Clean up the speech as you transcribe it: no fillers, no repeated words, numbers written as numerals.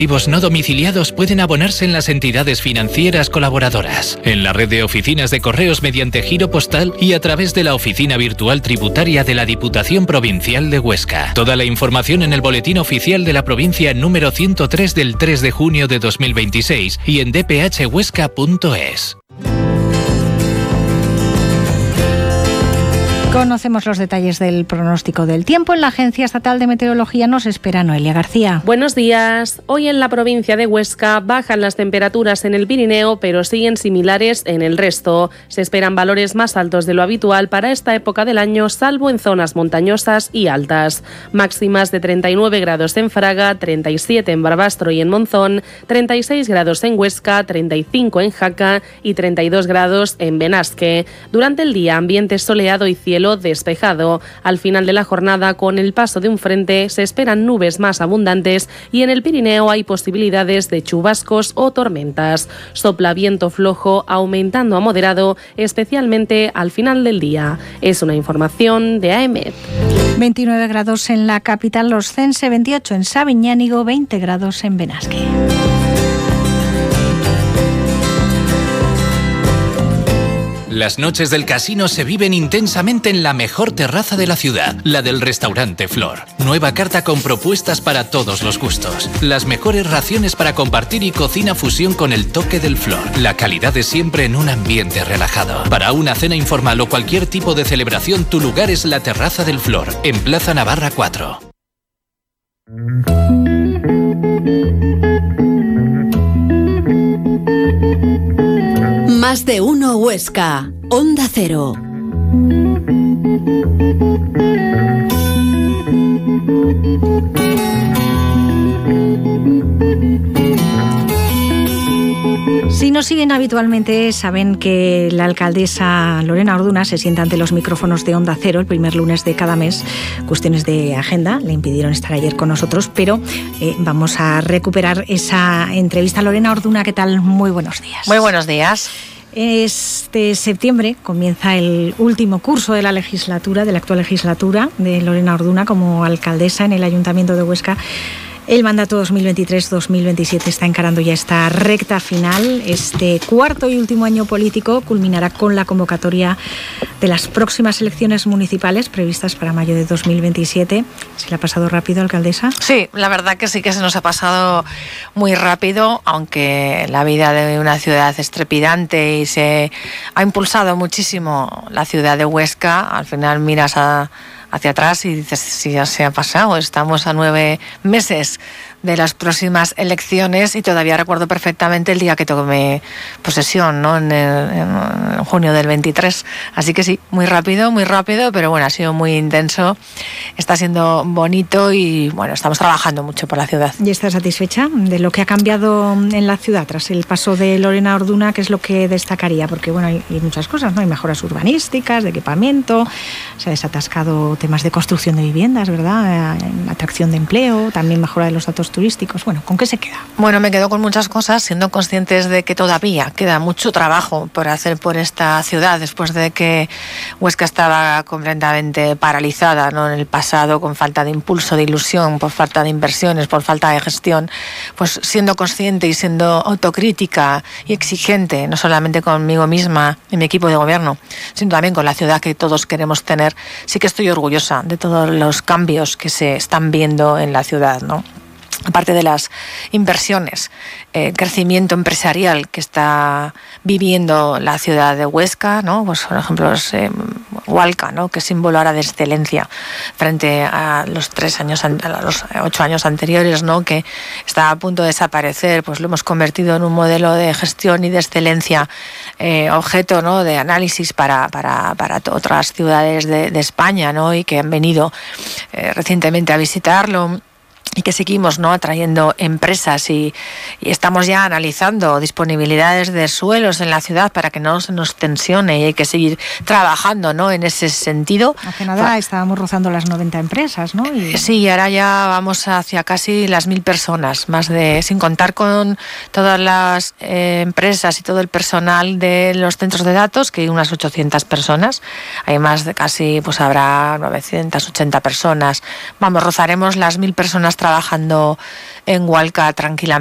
no domiciliados pueden abonarse en las entidades financieras colaboradoras, en la red de oficinas de correos mediante giro postal y a través de la oficina virtual tributaria de la Diputación Provincial de Huesca. Toda la información en el Boletín Oficial de la Provincia número 103 del 3 de junio de 2026 y en dphhuesca.es. Conocemos los detalles del pronóstico del tiempo. En la Agencia Estatal de Meteorología nos espera Noelia García. Buenos días. Hoy en la provincia de Huesca bajan las temperaturas en el Pirineo, pero siguen similares en el resto. Se esperan valores más altos de lo habitual para esta época del año, salvo en zonas montañosas y altas. Máximas de 39 grados en Fraga, 37 en Barbastro y en Monzón, 36 grados en Huesca, 35 en Jaca y 32 grados en Benasque. Durante el día, ambiente soleado y cielo despejado. Al final de la jornada, con el paso de un frente, se esperan nubes más abundantes y en el Pirineo hay posibilidades de chubascos o tormentas. Sopla viento flojo, aumentando a moderado, especialmente al final del día. Es una información de AEMET. 29 grados en la capital loscense, 28 en Sabiñánigo, 20 grados en Benasque. Las noches del casino se viven intensamente en la mejor terraza de la ciudad, la del restaurante Flor. Nueva carta con propuestas para todos los gustos. Las mejores raciones para compartir y cocina fusión con el toque del Flor. La calidad de siempre en un ambiente relajado. Para una cena informal o cualquier tipo de celebración, tu lugar es la terraza del Flor, en Plaza Navarra 4. Más de uno Huesca, Onda Cero. Si nos siguen habitualmente, saben que la alcaldesa Lorena Orduna se sienta ante los micrófonos de Onda Cero el primer lunes de cada mes. Cuestiones de agenda le impidieron estar ayer con nosotros, pero vamos a recuperar esa entrevista. Lorena Orduna, ¿qué tal? Muy buenos días. Muy buenos días. Este septiembre comienza el último curso de la legislatura, de la actual legislatura de Lorena Orduna como alcaldesa en el Ayuntamiento de Huesca. El mandato 2023-2027 está encarando ya esta recta final. Este cuarto y último año político culminará con la convocatoria de las próximas elecciones municipales previstas para mayo de 2027. ¿Se le ha pasado rápido, alcaldesa? Sí, la verdad que sí que se nos ha pasado muy rápido, aunque la vida de una ciudad es trepidante y se ha impulsado muchísimo la ciudad de Huesca. Al final miras hacia atrás y dices, si ya se ha pasado, estamos a 9 meses de las próximas elecciones y todavía recuerdo perfectamente el día que tomé posesión, ¿no? en junio del 23. Así que sí, muy rápido, pero bueno, ha sido muy intenso, está siendo bonito y bueno, estamos trabajando mucho por la ciudad. ¿Y está satisfecha de lo que ha cambiado en la ciudad tras el paso de Lorena Orduna? ¿Qué es lo que destacaría? Porque bueno, hay muchas cosas, ¿no? Hay mejoras urbanísticas, de equipamiento, se ha desatascado temas de construcción de viviendas, ¿verdad? Atracción de empleo, también mejora de los datos turísticos. Bueno, ¿con qué se queda? Bueno, me quedo con muchas cosas, siendo conscientes de que todavía queda mucho trabajo por hacer por esta ciudad, después de que Huesca estaba completamente paralizada, ¿no? En el pasado, con falta de impulso, de ilusión, por falta de inversiones, por falta de gestión. Pues siendo consciente y siendo autocrítica y exigente, no solamente conmigo misma y mi equipo de gobierno, sino también con la ciudad que todos queremos tener, sí que estoy orgullosa de todos los cambios que se están viendo en la ciudad, ¿no? Aparte de las inversiones, crecimiento empresarial que está viviendo la ciudad de Huesca, ¿no? Pues por ejemplo es Hualca, ¿no? Que es símbolo ahora de excelencia frente a los 8 años anteriores, ¿no? Que está a punto de desaparecer. Pues lo hemos convertido en un modelo de gestión y de excelencia, objeto, ¿no? De análisis para otras ciudades de España, ¿no? Y que han venido recientemente a visitarlo. Y que seguimos, ¿no? Atrayendo empresas y estamos ya analizando disponibilidades de suelos en la ciudad para que no se nos tensione y hay que seguir trabajando, ¿no? En ese sentido. Hace nada estábamos rozando las 90 empresas, ¿no? Sí, ahora ya vamos hacia casi las 1.000 personas, sin contar con todas las empresas y todo el personal de los centros de datos, que hay unas 800 personas. Hay más de casi, pues habrá 980 personas. Vamos, rozaremos las 1.000 personas trabajando en Hualca tranquilamente.